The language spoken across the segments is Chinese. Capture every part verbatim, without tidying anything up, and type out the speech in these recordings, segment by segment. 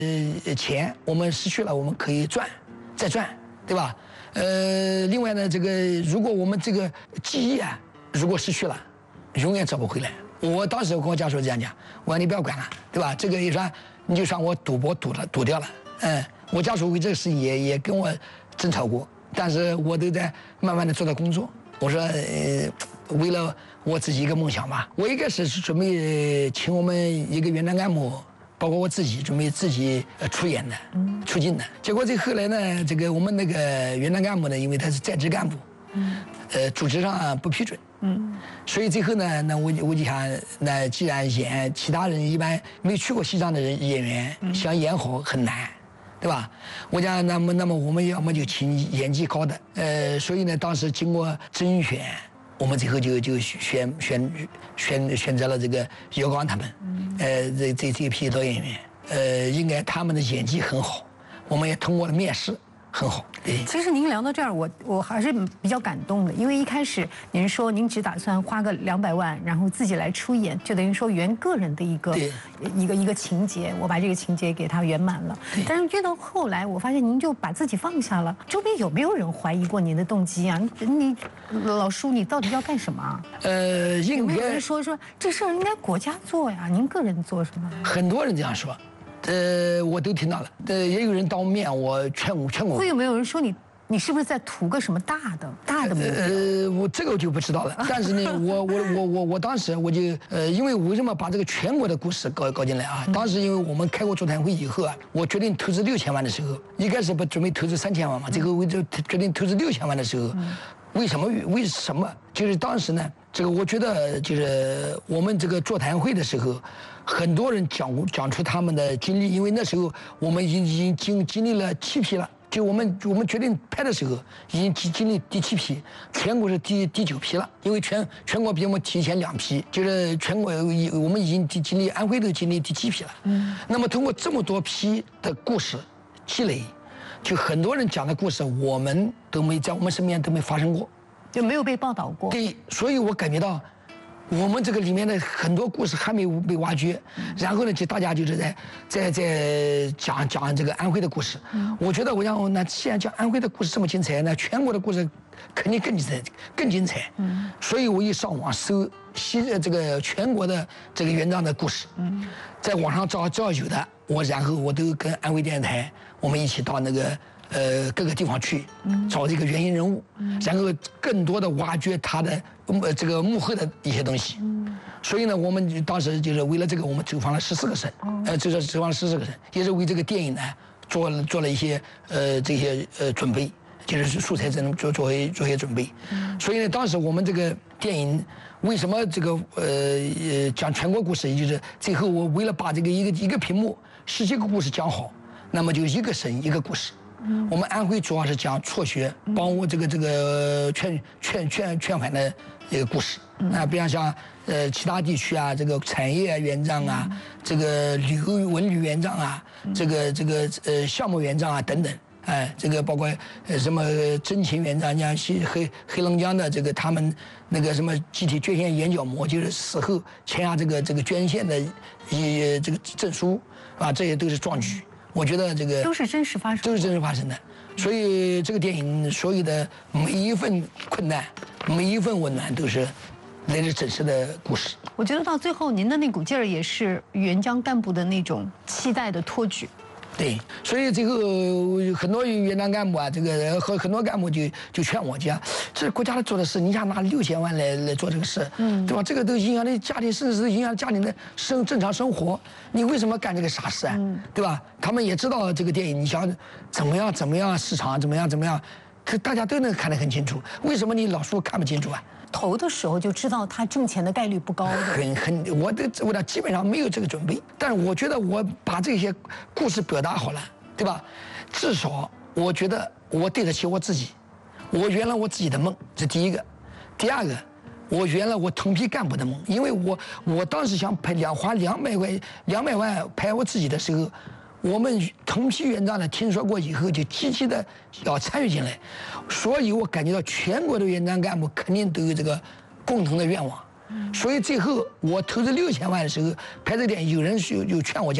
呃钱我们失去了，我们可以赚，再赚，对吧？呃，另外呢，这个如果我们这个记忆啊，如果失去了，永远找不回来。我当时我跟我家属这样讲，我说你不要管了，对吧？这个也算你就算我赌博赌了赌掉了，嗯，我家属为这个事也也跟我争吵过，但是我都在慢慢的做到工作。我说，呃，为了我自己一个梦想吧，我一开始是准备请我们一个原来干部。包括我自己准备自己呃出演的，出镜的。结果这后来呢，这个我们那个原来干部呢，因为他是在职干部，嗯，呃，组织上不批准，嗯，所以最后呢，那我我就想，那既然演其他人一般没去过西藏的人演员，嗯、想演好很难，对吧？我讲那么那么我们要么就请演技高的，呃，所以呢，当时经过甄选。我们最后就就选选选选择了这个姚刚他们，呃，这这这批老演员，呃，应该他们的演技很好，我们也通过了面试，很好。对。 其实您聊到这儿，我我还是比较感动的，因为一开始您说您只打算花个两百万，然后自己来出演，就等于说圆个人的一个一个一个情节，我把这个情节给它圆满了。但是越到后来，我发现您就把自己放下了。周边有没有人怀疑过您的动机啊？你老叔，你到底要干什么？ 呃，应该有没有人说说这事儿应该国家做呀？您个人做什么？ 很多人这样说。呃，我都听到了，呃，也有人当面我劝我劝我。 会有没有人说你你是不是在图个什么大的大的目标？ 呃，我这个我就不知道了。但是呢，我我我我我当时我就呃，因为为什么把这个全国的故事搞搞进来啊？当时因为我们开过座谈会以后啊，我决定投资六千万的时候，一开始不准备投资三千万嘛，最后我就决定投资六千万的时候，为什么为什么？就是当时呢，这个我觉得就是我们这个座谈会的时候。很多人讲讲出他们的经历，因为那时候我们已经已经经经历了七批了，就我们我们决定拍的时候，已经经经历第七批，全国是第第九批了，因为全全国比我们提前两批，就是全国我们已经经历安徽都经历第七批了。嗯，那么通过这么多批的故事积累，就很多人讲的故事，我们都没在我们身边都没发生过， 就没有被报道过。 对，所以我感觉到。我们这个里面的很多故事还没有被挖掘，然后呢，就大家就是在在在讲讲这个安徽的故事。我觉得我想，那既然讲安徽的故事这么精彩，那全国的故事肯定更精彩，更精彩。所以我一上网搜西这个全国的这个原藏的故事，在网上找找有的，我然后我都跟安徽电视台我们一起到那个。呃，各个地方去找这个原型人物，然后更多的挖掘他的呃这个幕后的一些东西。所以呢，我们当时就是为了这个，我们走访了十四个省，呃，就是走访了十四个省，也是为这个电影呢做了做了一些呃这些呃准备，就是素材真做做些做些准备。所以呢，当时我们这个电影为什么这个呃呃讲全国故事，也就是最后我为了把这个一个一个屏幕十几个故事讲好，那么就一个省一个故事。我们安徽主要是讲辍学，帮我这个这个劝劝劝劝返的一个故事啊，比方像呃其他地区啊，这个产业原藏啊，这个旅游文旅原藏啊，这个这个呃项目原藏啊等等，哎，这个包括呃什么真情原藏，像西黑黑龙江的这个他们那个什么集体捐献眼角膜，就是死后签下这个这个捐献的一这个证书啊，这些都是壮举。我觉得这个都是真实发生， 都是真实发生的，所以这个电影所有的每一份困难，每一份温暖，都是来自真实的故事。 我觉得到最后，您的那股劲儿也是援疆干部的那种期待的托举。 对，所以最后很多援藏干部啊，这个和很多干部就就劝我讲，这是国家做的事，你想拿六千万来来做这个事，嗯，对吧？这个都影响你家庭，甚至是影响家庭的生正常生活，你为什么干这个傻事啊？嗯，对吧？他们也知道这个电影，你想怎么样怎么样市场怎么样怎么样，可大家都能看得很清楚，为什么你老说看不清楚啊？ 投的时候就知道他挣钱的概率不高的， 很很，我的我的基本上没有这个准备，但是我觉得我把这些故事表达好了，对吧？至少我觉得我对得起我自己，我圆了我自己的梦，这第一个。第二个，我圆了我同批干部的梦，因为我我当时想拍两花两百块两百万拍我自己的时候。我们同批援藏呢，听说过以后就积极的要参与进来，所以我感觉到全国的援藏干部肯定都有这个共同的愿望，所以最后我投资六千万的时候拍这个电影，有人就就劝我讲，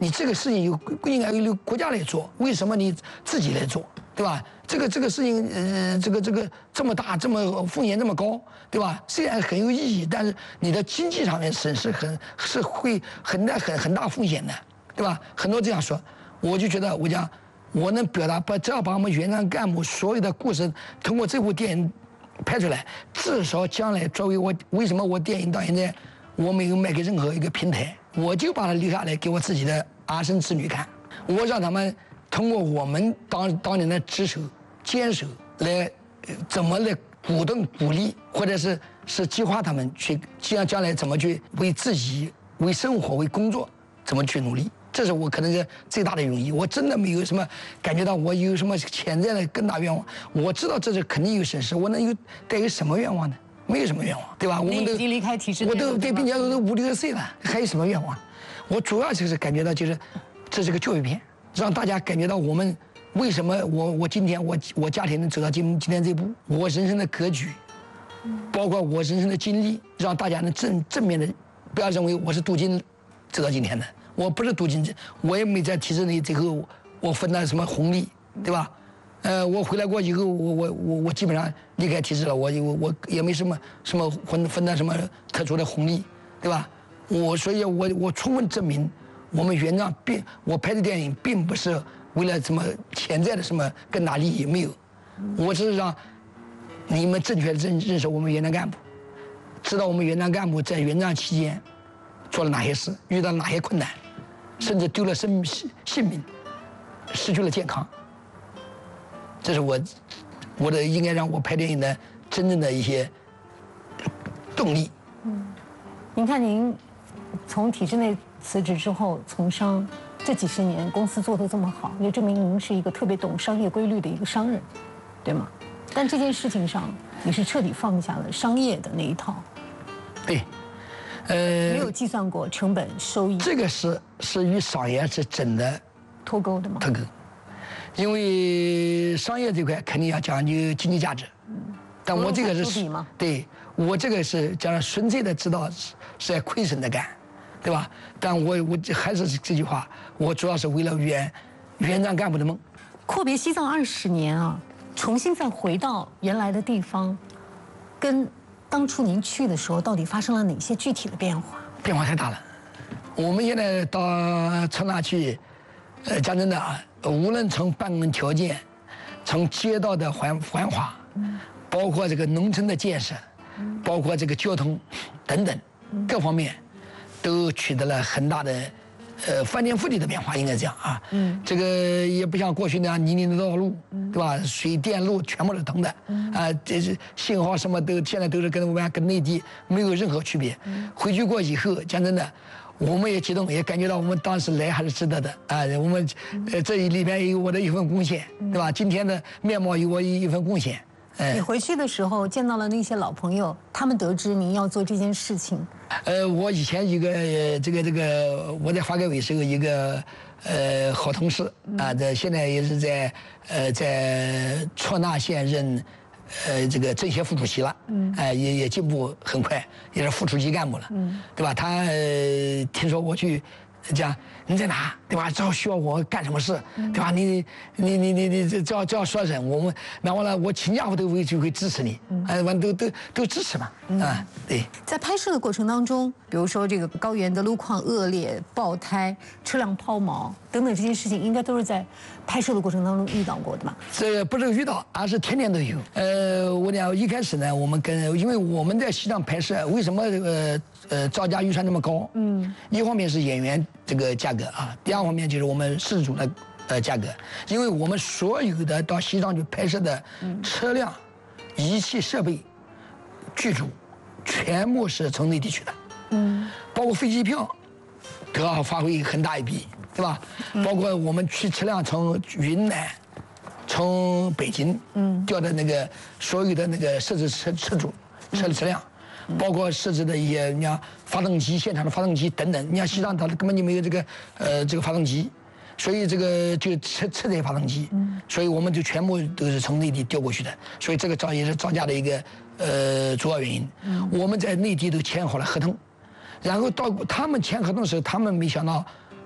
你这个事情由应该由国家来做，为什么你自己来做，对吧？这个这个事情，呃，这个这个这么大，这么风险这么高，对吧？虽然很有意义，但是你的经济上面损失很是会很大很很大风险的，对吧？很多这样说，我就觉得我讲我能表达，把只要把我们原来干部所有的故事通过这部电影拍出来，至少将来作为我为什么我电影到现在我没有卖给任何一个平台，我就把它留下来给我自己的儿孙子女看，我让他们通过我们当当年的职守坚守来怎么来鼓动鼓励，或者是是激发他们去将将来怎么去为自己为生活为工作怎么去努力，这是我可能是最大的用意。我真的没有什么感觉到我有什么潜在的更大愿望，我知道这是肯定有损失，我能有带有什么愿望呢？没有什么愿望，对吧？我们都已经离开体制， 我都对，并且都五六十岁了，还有什么愿望？我主要就是感觉到，就是这是个教育片，让大家感觉到我们为什么我我今天我我家庭能走到今今天这步，我人生的格局，包括我人生的经历，让大家能正正面的，不要认为我是镀金走到今天的，我不是镀金，我也没在体制内最后我分到什么红利，对吧？呃，我回来过以后，我我我我基本上离开体制了，我我我也没什么什么分分到什么特殊的红利，对吧？我所以我，我我充分证明，我们原长并我拍的电影并不是为了什么潜在的什么更大利益，没有，我只是让你们正确的认认识我们原长干部，知道我们原长干部在原长期间做了哪些事，遇到哪些困难，甚至丢了生命性命，失去了健康。这是我我的应该让我拍电影的真正的一些动力。 嗯，您看您从体制内辞职之后从商，这几十年公司做得这么好，也证明您是一个特别懂商业规律的一个商人，对吗？但这件事情上，你是彻底放下了商业的那一套。 对，呃， 没有计算过成本收益。 这个是是与商业是真的脱钩的吗？ 脱钩。因为商业这块肯定要讲究经济价值，但我这个是对我这个是讲纯粹的知道是是在亏损的干，对吧？但我我还是这句话，我主要是为了原原长干部的梦。 阔别西藏二十年啊，重新再回到原来的地方，跟当初您去的时候到底发生了哪些具体的变化？ 变化太大了。我们现在到从哪去，呃，讲真的啊。无论从办公条件，从街道的繁繁华，包括这个农村的建设，包括这个交通等等各方面，都取得了很大的呃翻天覆地的变化，应该这样啊。嗯，这个也不像过去那样泥泞的道路，对吧？水电路全部是通的，啊，这是信号什么都现在都是跟我们跟内地没有任何区别。回去过以后，讲真的。我们也激动，也感觉到我们当时来还是值得的啊！我们呃这里边有我的一份贡献，对吧？今天的面貌有我一份贡献。 你回去的时候见到了那些老朋友，他们得知您要做这件事情。 呃，我以前一个这个这个我在发改委时候一个呃好同事啊，这现在也是在呃在错那县任。呃，这个政协副主席了，嗯，哎、呃，也也进步很快，也是副处级干部了，嗯，对吧？他、呃、听说我去讲你在哪，对吧？只要需要我干什么事，对吧？你你你你你只要只要说声，我们然后呢，我请假我都会就会支持你，哎、嗯，完、呃、都都都支持嘛，嗯、啊，对。 在拍摄的过程当中，比如说这个高原的路况恶劣、爆胎、车辆抛锚等等这些事情，应该都是在拍摄的过程当中遇到过的吧？ 这不是遇到，而是天天都有。呃，我讲一开始呢，我们跟因为我们在西藏拍摄，为什么呃呃造价预算那么高？嗯，一方面是演员这个价格啊，第二方面就是我们事主的呃价格，因为我们所有的到西藏去拍摄的车辆、仪器设备、剧组，全部是从内地去的。嗯，包括飞机票，都要发挥很大一笔。对吧？包括我们去车辆从云南、从北京，嗯，调的那个所有的那个设置车车主、车车辆，包括设置的一些你像发动机、现场的发动机等等。你像西藏它根本就没有这个呃这个发动机，所以这个就车车载发动机，嗯，所以我们就全部都是从内地调过去的，所以这个造也是造价的一个呃主要原因。嗯，我们在内地都签好了合同，然后到他们签合同的时候，他们没想到。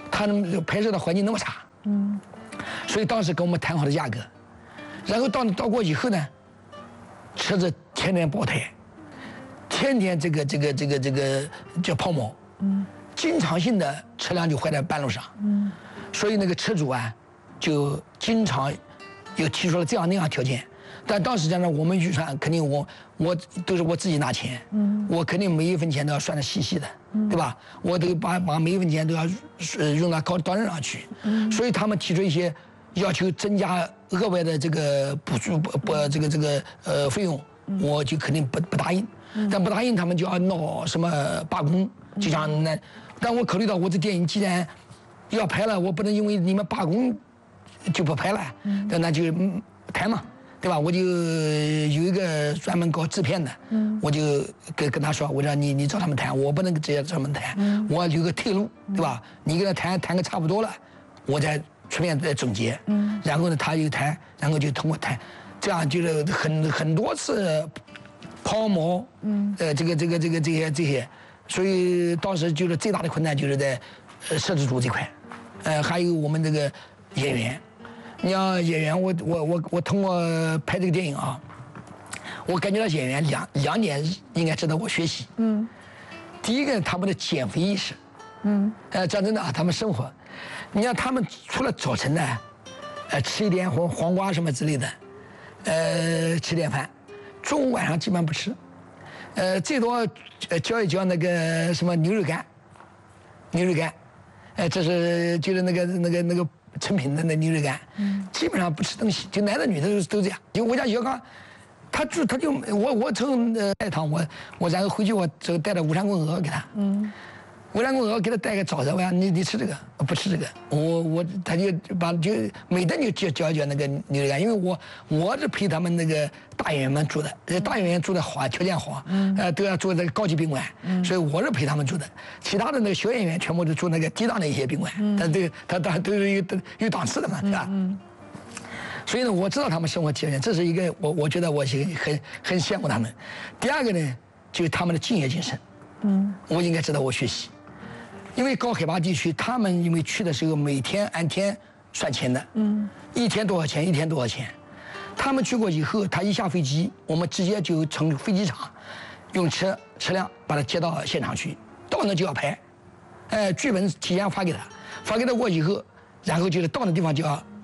他们拍摄的环境那么差，嗯，所以当时跟我们谈好的价格，然后到到过以后呢，车子天天爆胎，天天这个这个这个这个叫抛锚，嗯，经常性的车辆就坏在半路上，嗯，所以那个车主啊，就经常又提出了这样那样条件。但当时讲呢，我们预算肯定我我都是我自己拿钱，嗯，我肯定每一分钱都要算得细细的，嗯，对吧？我都把把每一分钱都要呃用到高刀刃上去，嗯，所以他们提出一些要求增加额外的这个补助不不这个这个呃费用，我就肯定不不答应，但不答应他们就要闹什么罢工，就像那，但我考虑到我这电影既然要拍了，我不能因为你们罢工就不拍了，那那就谈嘛。对吧？我就有一个专门搞制片的，嗯，我就跟跟他说，我说你你找他们谈，我不能直接找他们谈，嗯，我要留个退路，对吧？你跟他谈谈个差不多了，我再出面再总结，嗯，然后呢他又谈，然后就通过谈，这样就是很很多次抛锚，嗯，呃，这个这个这个这些这些，所以当时就是最大的困难就是在呃摄制组这块，呃，还有我们这个演员。你要演员，我我我我通过拍这个电影啊，我感觉到演员两两点应该值得我学习。嗯，第一个他们的减肥意识，嗯，呃，讲真的啊，他们生活，你看他们除了早晨呢，呃，吃一点黄黄瓜什么之类的，呃，吃点饭，中午晚上基本不吃，呃，最多呃嚼一嚼那个什么牛肉干，牛肉干，呃，这是就是那个那个那个。成品的那牛肉干，嗯，基本上不吃东西，就男的女的都都这样。就我家小刚，他住他就我我从呃带趟我我然后回去我就带了五山棍鹅给他，嗯，五山棍鹅给他带个枣子，我讲你你吃这个，不吃这个，我我他就把就每顿就嚼嚼一嚼那个牛肉干，因为我我是陪他们那个大演员们住的，大演员住的好，条件好，嗯，呃都要住在高级宾馆，嗯，所以我是陪他们住的，其他的那个小演员全部都住那个低档的一些宾馆，嗯，但都他当然都是有有档次的嘛，是吧？嗯。所以呢，我知道他们生活条件，这是一个我我觉得我很很很羡慕他们。第二个呢，就是他们的敬业精神，嗯，我应该值得我学习。因为高海拔地区，他们因为去的时候每天按天算钱的，嗯，一天多少钱，一天多少钱。他们去过以后，他一下飞机，我们直接就从飞机场用车车辆把他接到现场去，到那就要拍，哎，剧本提前发给他，发给他过以后，然后就是到那地方就要